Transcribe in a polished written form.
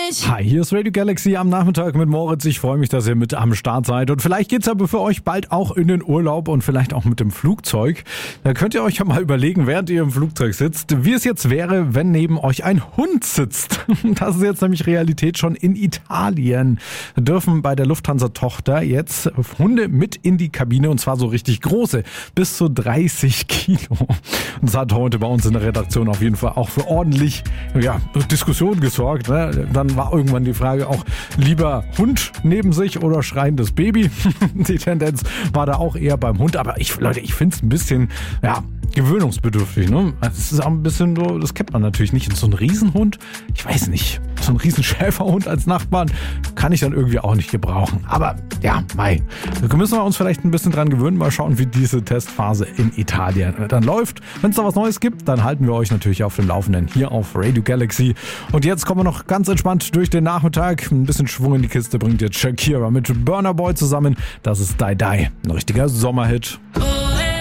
nicht. Hi, hier ist Radio Galaxy am Nachmittag mit Moritz. Ich freue mich, dass ihr mit am Start seid. Und vielleicht geht's aber für euch bald auch in den Urlaub und vielleicht auch mit dem Flugzeug. Da könnt ihr euch ja mal überlegen, während ihr im Flugzeug sitzt, wie es jetzt wäre, wenn neben euch ein Hund sitzt. Das ist jetzt nämlich Realität schon in Italien. Da dürfen bei der Lufthansa-Tochter jetzt Hunde mit in die Kabine, und zwar so richtig große, bis zu 30 Kilo. Und das hat heute bei uns in der Redaktion auf jeden Fall auch für ordentlich Diskussion gesorgt. Ne? Dann war irgendwann die Frage auch, lieber Hund neben sich oder schreiendes Baby? Die Tendenz war da auch eher beim Hund. Aber ich finde es ein bisschen, gewöhnungsbedürftig. Ne? Es ist auch ein bisschen so, das kennt man natürlich nicht. Und so ein Riesenhund, ich weiß nicht, so ein Riesenschäferhund als Nachbarn kann ich dann irgendwie auch nicht gebrauchen. Aber da müssen wir uns vielleicht ein bisschen dran gewöhnen. Mal schauen, wie diese Testphase in Italien dann läuft. Wenn es da was Neues gibt, dann halten wir euch natürlich auf dem Laufenden hier auf Radio Galaxy. Und jetzt kommen wir noch ganz entspannt durch den Nachmittag. Ein bisschen Schwung in die Kiste bringt jetzt Shakira mit Burna Boy zusammen. Das ist Die Die, ein richtiger Sommerhit.